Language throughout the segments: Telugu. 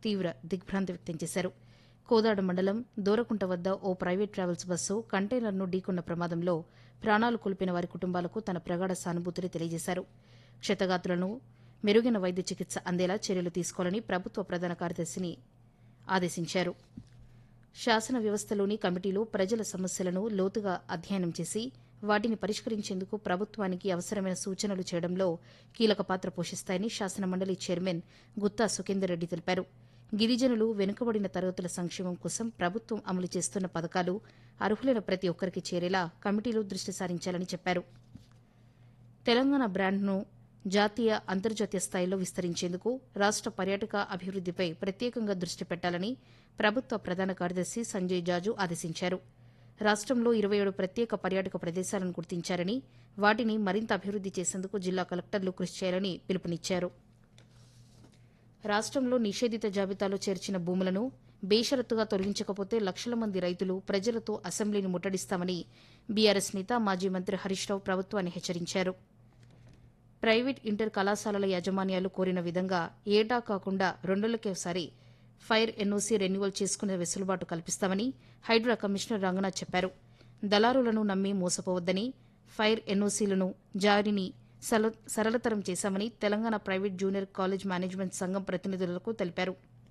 తీవ్ర దిగ్భ్రాంతి వ్యక్తం చేశారు. కోదాడ మండలం దూరకుంట వద్ద ఓ ప్రైవేట్ ట్రావెల్స్ బస్సు కంటైనర్ను ఢీకొన్న ప్రమాదంలో ప్రాణాలు కోల్పోయిన వారి కుటుంబాలకు తన ప్రగాఢ సానుభూతిని తెలియజేశారు. క్షతగాత్రులను మెరుగైన వైద్య చికిత్స అందేలా చర్యలు తీసుకోవాలని ప్రభుత్వ ప్రధాన కార్యదర్శిని ఆదేశించారు. శాసన వ్యవస్థలోని కమిటీలు ప్రజల సమస్యలను లోతుగా అధ్యయనం చేసి వాటిని పరిష్కరించేందుకు ప్రభుత్వానికి అవసరమైన సూచనలు చేయడంలో కీలక పాత్ర పోషిస్తాయని శాసనమండలి చైర్మన్ గుత్తా సుఖేందర్ రెడ్డి తెలిపారు. గిరిజనులు వెనుకబడిన తరగతుల సంక్షేమం కోసం ప్రభుత్వం అమలు చేస్తున్న పథకాలు అర్హులైన ప్రతి ఒక్కరికి చేరేలా కమిటీలు దృష్టి సారించాలని చెప్పారు. తెలంగాణ బ్రాండ్ను జాతీయ అంతర్జాతీయ స్థాయిలో విస్తరించేందుకు రాష్ట పర్యాటక అభివృద్దిపై ప్రత్యేకంగా దృష్టి పెట్టాలని ప్రభుత్వ ప్రధాన కార్యదర్శి సంజయ్ జాజు ఆదేశించారు. రాష్టంలో 27 ప్రత్యేక పర్యాటక ప్రదేశాలను గుర్తించారని వాటిని మరింత అభివృద్ది చేసేందుకు జిల్లా కలెక్టర్లు కృషి చేయాలని పిలుపునిచ్చారు. రాష్టంలో నిషేధిత జాబితాలో చేర్చిన భూములను బేషరతుగా తొలగించకపోతే లక్షల మంది రైతులు ప్రజలతో అసెంబ్లీని ముట్టడిస్తామని బీఆర్ఎస్ నేత మాజీ మంత్రి హరీష్ రావు ప్రభుత్వాన్ని హెచ్చరించారు. ప్రైవేట్ ఇంటర్ కళాశాలల యాజమాన్యాలు కోరిన విధంగా ఏటా కాకుండా 2 నెలలకోసారి ఫైర్ ఎన్ఓసీ రెన్యువల్ చేసుకునే వెసులుబాటు కల్పిస్తామని హైడ్రా కమిషనర్ రంగనాథ్ చెప్పారు. దళారులను నమ్మి మోసపోవద్దని ఫైర్ ఎన్ఓసీలను జారీని సరళతరం చేశామని Telangana private junior college management సంఘం ప్రతినిధులకు తెలిపారు.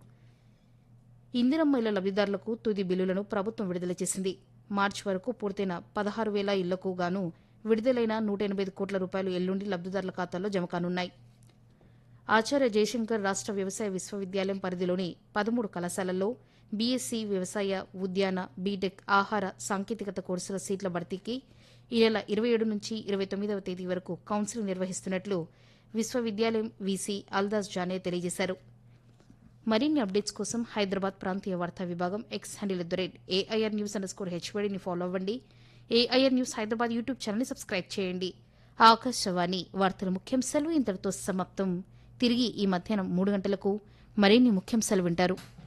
ఇందిరమ్మ ఇళ్ల లబ్దిదారులకు తుది బిల్లులను ప్రభుత్వం విడుదల చేసింది. మార్చి వరకు పూర్తయిన 16,000 ఇళ్లకు గాను విడుదలైన 185 కోట్ల రూపాయలు ఎల్లుండి లబ్దిదారుల ఖాతాల్లో జమ కానున్నాయి. ఆచార్య జయశంకర్ రాష్ట వ్యవసాయ విశ్వవిద్యాలయం పరిధిలోని 13 కళాశాలల్లో బీఎస్సీ వ్యవసాయ, ఉద్యాన, బీటెక్, ఆహార సాంకేతికత కోర్సుల సీట్ల భర్తీకి ఈ నెల 27 నుంచి 29వ తేదీ వరకు కౌన్సిలింగ్ నిర్వహిస్తున్నట్లు విశ్వవిద్యాలయం వీసీ అల్దాస్ జానే తెలియజేశారు. మరిన్ని అప్డేట్స్ కోసం హైదరాబాద్ ప్రాంతీయ వార్తా విభాగం ఎక్స్ హ్యాండిల్ @AIRnews_HWDని ఫాలో అవ్వండి. ఏఐఆర్ న్యూస్ హైదరాబాద్ యూట్యూబ్ ఛానల్ని సబ్స్క్రైబ్ చేయండి. ఆకాశవాణి వార్తల ముఖ్యాంశాలు ఇంతటితో సమాప్తం. తిరిగి ఈ మధ్యాహ్నం 3 గంటలకు మరిన్ని ముఖ్యాంశాలు వింటారు.